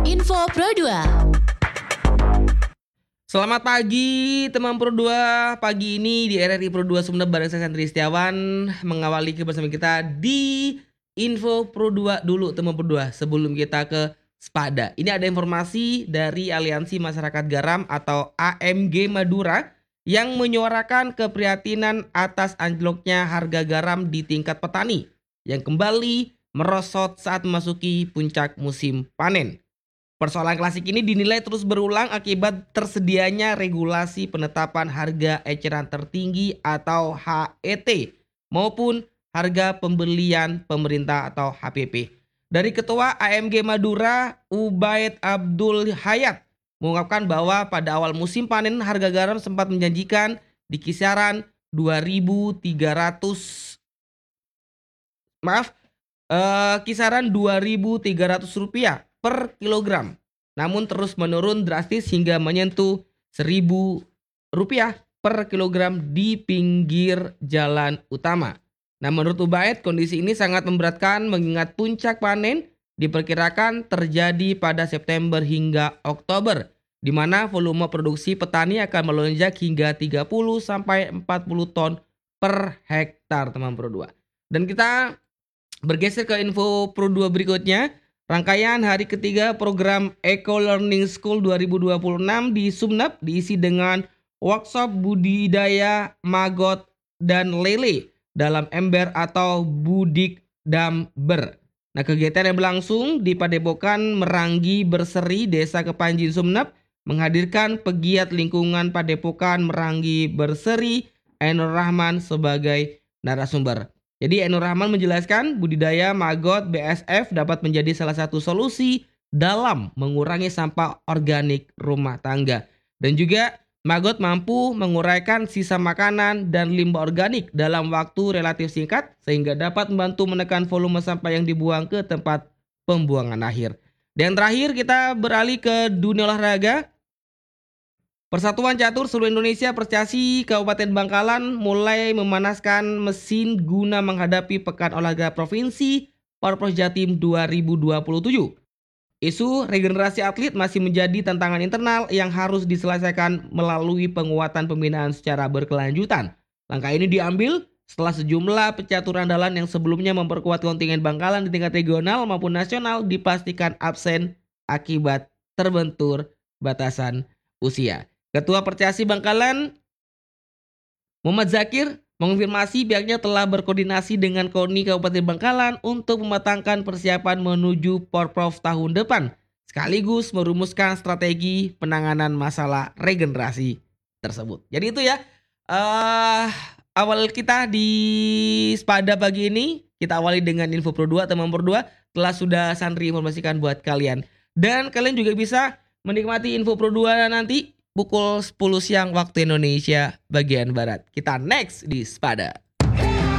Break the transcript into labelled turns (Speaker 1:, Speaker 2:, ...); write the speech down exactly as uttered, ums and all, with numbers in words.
Speaker 1: Info Pro dua.
Speaker 2: Selamat pagi teman Pro dua. Pagi ini di R R I Pro dua Sumeneb bareng saya Sandri Setiawan mengawali kebersamaan kita di Info Pro dua dulu teman Pro dua sebelum kita ke Spada. Ini ada informasi dari Aliansi Masyarakat Garam atau A M G Madura yang menyuarakan keprihatinan atas anjloknya harga garam di tingkat petani yang kembali merosot saat memasuki puncak musim panen. Persoalan klasik ini dinilai terus berulang akibat tersedianya regulasi penetapan harga eceran tertinggi atau H E T maupun harga pembelian pemerintah atau H P P. Dari Ketua A M G Madura, Ubaid Abdul Hayat, mengungkapkan bahwa pada awal musim panen harga garam sempat menjanjikan di kisaran dua ribu tiga ratus maaf eh, kisaran dua ribu tiga ratus rupiah per kilogram, namun terus menurun drastis hingga menyentuh seribu rupiah per kilogram di pinggir jalan utama. Nah, menurut Ubaid, kondisi ini sangat memberatkan mengingat puncak panen diperkirakan terjadi pada September hingga Oktober, di mana volume produksi petani akan melonjak hingga tiga puluh sampai empat puluh ton per hektar, teman Pro dua. Dan kita bergeser ke info Pro dua berikutnya. Rangkaian hari ketiga program Eco Learning School dua ribu dua puluh enam di Sumeneb diisi dengan workshop budidaya maggot dan lele dalam ember atau budik damber. Nah, kegiatan yang berlangsung di Padepokan Meranggi Berseri, Desa Kepanjin, Sumeneb, menghadirkan pegiat lingkungan Padepokan Meranggi Berseri, Ainur Rahman, sebagai narasumber. Jadi Ainur Rahman menjelaskan budidaya maggot B S F dapat menjadi salah satu solusi dalam mengurangi sampah organik rumah tangga. Dan juga maggot mampu menguraikan sisa makanan dan limbah organik dalam waktu relatif singkat sehingga dapat membantu menekan volume sampah yang dibuang ke tempat pembuangan akhir. Dan terakhir kita beralih ke dunia olahraga. Persatuan Catur Seluruh Indonesia Percasi Kabupaten Bangkalan mulai memanaskan mesin guna menghadapi Pekan Olahraga Provinsi Porpros Jatim dua ribu dua puluh tujuh. Isu regenerasi atlet masih menjadi tantangan internal yang harus diselesaikan melalui penguatan pembinaan secara berkelanjutan. Langkah ini diambil setelah sejumlah pecatur andalan yang sebelumnya memperkuat kontingen Bangkalan di tingkat regional maupun nasional dipastikan absen akibat terbentur batasan usia. Ketua Percasi Bangkalan, Muhammad Zakir, mengonfirmasi pihaknya telah berkoordinasi dengan KONI Kabupaten Bangkalan untuk mematangkan persiapan menuju Porprov tahun depan, sekaligus merumuskan strategi penanganan masalah regenerasi tersebut. Jadi itu ya uh, awal kita di Spada pagi ini. Kita awali dengan info Pro dua, teman Pro dua telah sudah Sandri informasikan buat kalian. Dan kalian juga bisa menikmati info Pro dua nanti pukul sepuluh siang waktu Indonesia bagian Barat. Kita next di Spada.